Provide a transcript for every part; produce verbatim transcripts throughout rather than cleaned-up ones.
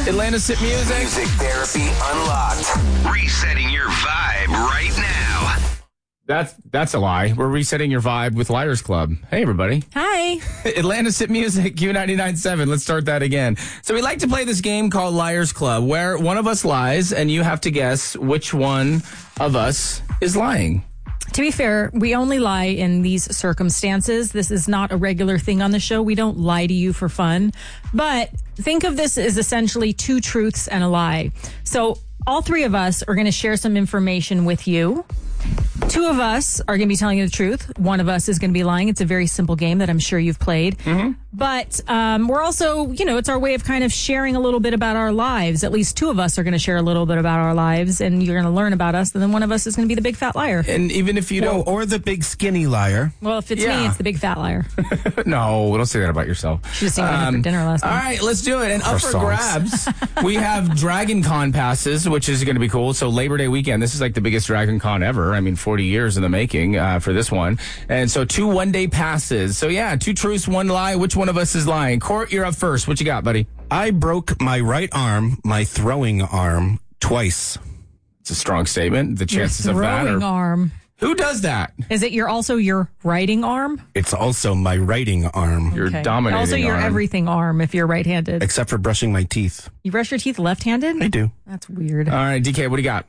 Atlanta Sit Music. Music Therapy Unlocked. Resetting your vibe right now. That's that's a lie. We're resetting your vibe with Liars Club. Hey, everybody. Hi. Atlanta Sit Music, Q ninety-nine point seven. Let's start that again. So we like to play this game called Liars Club, where one of us lies, and you have to guess which one of us is lying. To be fair, we only lie in these circumstances. This is not a regular thing on the show. We don't lie to you for fun. But think of this as essentially two truths and a lie. So all three of us are going to share some information with you. Two of us are going to be telling you the truth. One of us is going to be lying. It's a very simple game that I'm sure you've played. Mm-hmm. But um, we're also, you know, it's our way of kind of sharing a little bit about our lives. At least two of us are going to share a little bit about our lives, and you're going to learn about us. And then one of us is going to be the big fat liar. And even if you don't... Well, or the big skinny liar. Well, if it's Yeah. me, it's the big fat liar. No, don't say that about yourself. Should have seen me for dinner last All night. right, let's do it. And up for Croissants. grabs, we have Dragon Con passes, which is going to be cool. So Labor Day weekend, this is like the biggest Dragon Con ever. I mean, forty years in the making uh, for this one. And so two one-day passes. So yeah, two truths, one lie. Which one of us is lying? Court, you're up first. What you got, buddy? I broke my right arm, my throwing arm, twice. It's a strong statement. The Your chances of that throwing are... arm. Who does that? Is it your also your writing arm? It's also my writing arm, Your Okay. dominating Also your arm. everything arm if you're right-handed. except for brushing my teeth. You brush your teeth left-handed? I do. That's weird. All right, D K, what do you got?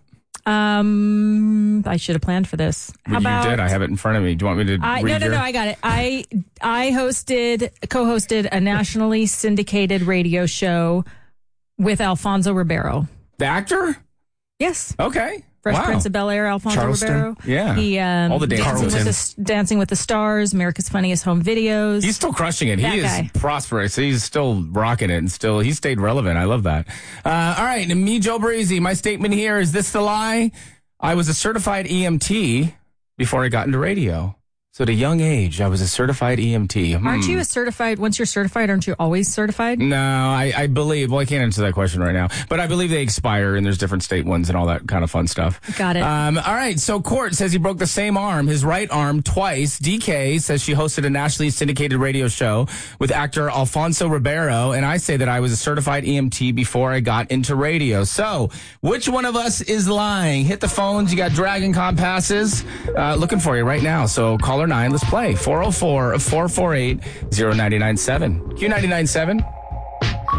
Um, I should have planned for this. How Well, about you did. I have it in front of me. Do you want me to I, read no, no, your... no, I got it. I I hosted, co-hosted a nationally syndicated radio show with Alfonso Ribeiro. The actor? Yes. Okay. Fresh Wow. Prince of Bel-Air, Alfonso Charleston? Ribeiro. Yeah. He, um, All the Dancing dancers. with, the, S- Dancing with the Stars, America's Funniest Home Videos. He's still crushing it. That He is guy. prosperous. He's still rocking it and still, he stayed relevant. I love that. Uh, all right. And me, Joe Breezy, my statement here is this the lie? I was a certified E M T before I got into radio. So at a young age, I was a certified E M T. Hmm. Aren't you a certified, once you're certified, aren't you always certified? No, I, I believe, well, I can't answer that question right now, but I believe they expire and there's different state ones and all that kind of fun stuff. Got it. Um, all right. So Court says he broke the same arm, his right arm, twice. D K says she hosted a nationally syndicated radio show with actor Alfonso Ribeiro. And I say that I was a certified E M T before I got into radio. So which one of us is lying? Hit the phones. You got Dragon Con passes uh, looking for you right now. So caller nine, let's play. four oh four, four four eight, oh nine nine seven. Q ninety-nine point seven.